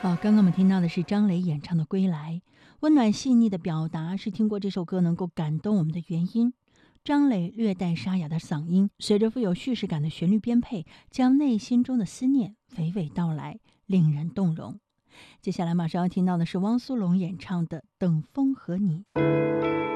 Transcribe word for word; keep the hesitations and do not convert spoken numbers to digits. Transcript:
好，刚刚我们听到的是张磊演唱的《归来》，温暖细腻的表达是听过这首歌能够感动我们的原因。张磊略带沙哑的嗓音，随着富有叙事感的旋律编配，将内心中的思念娓娓道来，令人动容。接下来马上要听到的是汪苏泷演唱的《等风和你》。